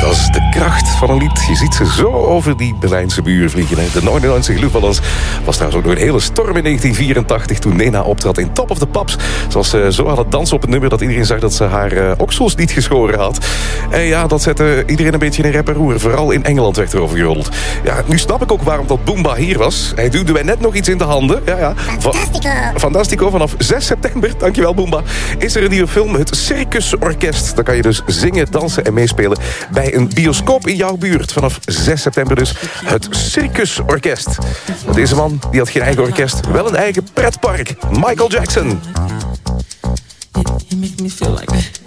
Dat is de kracht van een lied. Je ziet ze zo over die Berlijnse muur vliegen. Hè. De 99 Luftballons was trouwens ook nog een hele storm in 1984... toen Nena optrad in Top of the Pops. Ze was zo aan het dansen op het nummer... dat iedereen zag dat ze haar oksels niet geschoren had. En ja, dat zette iedereen een beetje in rep en roer. Vooral in Engeland werd er over geroddeld. Ja, nu snap ik ook waarom dat Boomba hier was. Hij duwde mij net nog iets in de handen. Ja. Fantastico. Vanaf 6 september, dankjewel Boomba... is er een nieuwe film, het Circus Orkest. Dan kan je dus zingen, dansen en meespelen... bij een bioscoop in jouw buurt. Vanaf 6 september dus het Circus Orkest. Deze man die had geen eigen orkest, wel een eigen pretpark. Michael Jackson. You make me feel like